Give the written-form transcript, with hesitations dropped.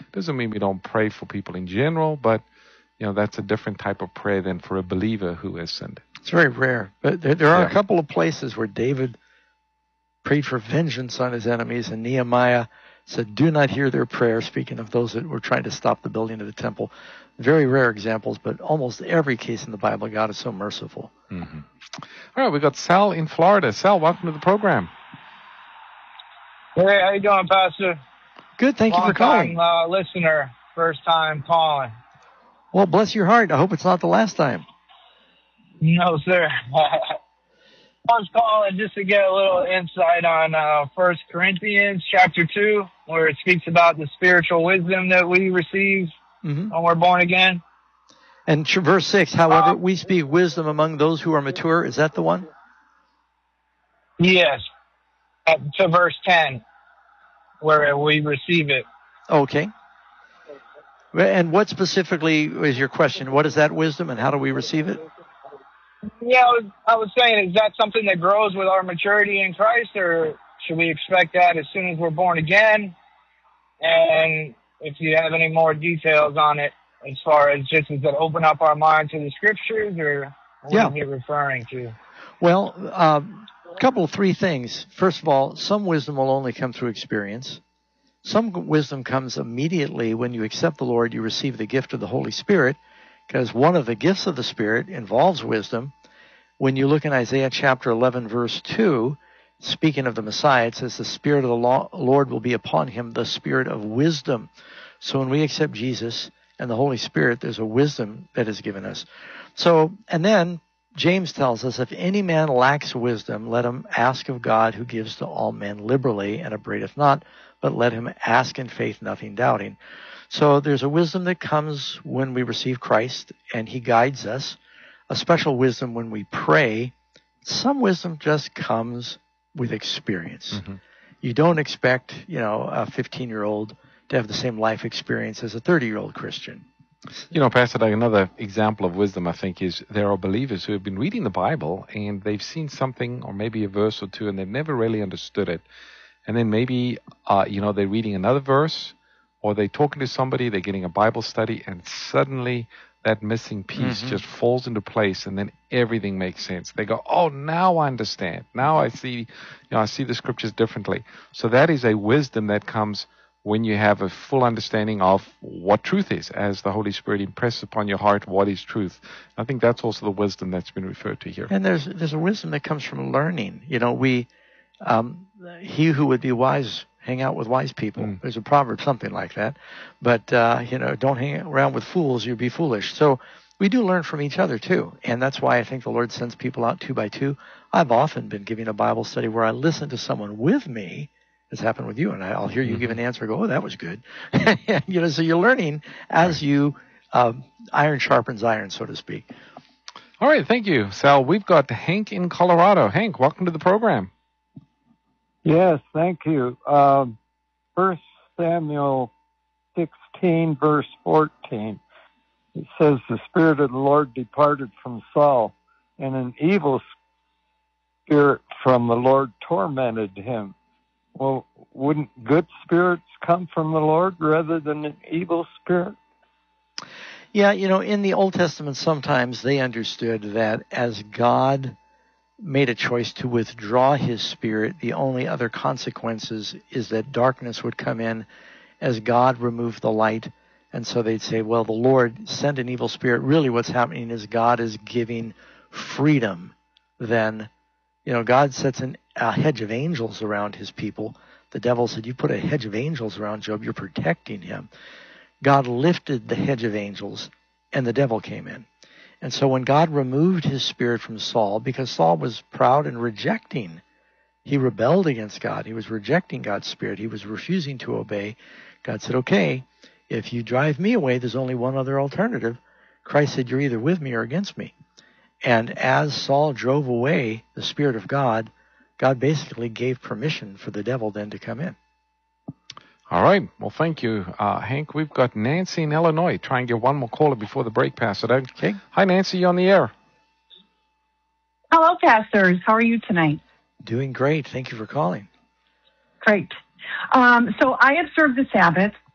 Doesn't mean we don't pray for people in general, but that's a different type of prayer than for a believer who has sinned. It's very rare. But there are a couple of places where David prayed for vengeance on his enemies, and Nehemiah said, do not hear their prayer, speaking of those that were trying to stop the building of the temple. Very rare examples, but almost every case in the Bible, God is so merciful. Mm-hmm. All right, we got Sal in Florida. Sal, welcome to the program. Hey, how you doing, Pastor? Good, thank you for calling. Long-time listener, first time calling. Well, bless your heart. I hope it's not the last time. No, sir. I was calling just to get a little insight on 1 Corinthians chapter 2, where it speaks about the spiritual wisdom that we receive when we're born again. And verse 6, however, we speak wisdom among those who are mature. Is that the one? Yes. To verse 10, where we receive it. Okay. And what specifically is your question? What is that wisdom and how do we receive it? Yeah, I was saying, is that something that grows with our maturity in Christ, or should we expect that as soon as we're born again? And if you have any more details on it, as far as just does it open up our mind to the scriptures, or what are you referring to? Well, three things. First of all, some wisdom will only come through experience. Some wisdom comes immediately when you accept the Lord, you receive the gift of the Holy Spirit, because one of the gifts of the Spirit involves wisdom. When you look in Isaiah chapter 11, verse 2, speaking of the Messiah, it says the Spirit of the Lord will be upon him, the Spirit of wisdom. So when we accept Jesus and the Holy Spirit, there's a wisdom that is given us. So, and then James tells us, if any man lacks wisdom, let him ask of God, who gives to all men liberally and upbraideth not, but let him ask in faith, nothing doubting. So there's a wisdom that comes when we receive Christ, and he guides us. A special wisdom when we pray. Some wisdom just comes with experience. Mm-hmm. You don't expect, a 15-year-old to have the same life experience as a 30-year-old Christian. Pastor Doug, another example of wisdom, I think, is there are believers who have been reading the Bible, and they've seen something, or maybe a verse or two, and they've never really understood it. And then maybe, they're reading another verse, or they're talking to somebody, they're getting a Bible study, and suddenly that missing piece just falls into place, and then everything makes sense. They go, oh, now I understand. Now I see, I see the scriptures differently. So that is a wisdom that comes when you have a full understanding of what truth is, as the Holy Spirit impresses upon your heart what is truth. I think that's also the wisdom that's been referred to here. And there's a wisdom that comes from learning. He who would be wise, hang out with wise people. There's a proverb, something like that. But, don't hang around with fools, you'd be foolish. So we do learn from each other, too. And that's why I think the Lord sends people out 2 by 2. I've often been giving a Bible study where I listen to someone with me. It's happened with you, and I'll hear you give an answer and go, oh, that was good. So you're learning as you, iron sharpens iron, so to speak. All right, thank you, Sal. We've got Hank in Colorado. Hank, welcome to the program. Yes, thank you. 1 Samuel 16, verse 14. It says, the Spirit of the Lord departed from Saul, and an evil spirit from the Lord tormented him. Well, wouldn't good spirits come from the Lord rather than an evil spirit? Yeah, in the Old Testament, sometimes they understood that as God made a choice to withdraw his Spirit, the only other consequences is that darkness would come in as God removed the light. And so they'd say, well, the Lord sent an evil spirit. Really what's happening is God is giving freedom. Then, God sets a hedge of angels around his people. The devil said, you put a hedge of angels around Job, you're protecting him. God lifted the hedge of angels, and the devil came in. And so when God removed his Spirit from Saul, because Saul was proud and rejecting, he rebelled against God. He was rejecting God's Spirit. He was refusing to obey. God said, okay, if you drive me away, there's only one other alternative. Christ said, you're either with me or against me. And as Saul drove away the Spirit of God, God basically gave permission for the devil then to come in. All right. Well, thank you, Hank. We've got Nancy in Illinois. Try and get one more caller before the break, Pastor Doug. Okay. Hi, Nancy. You're on the air. Hello, pastors. How are you tonight? Doing great. Thank you for calling. Great. So I observe the Sabbath,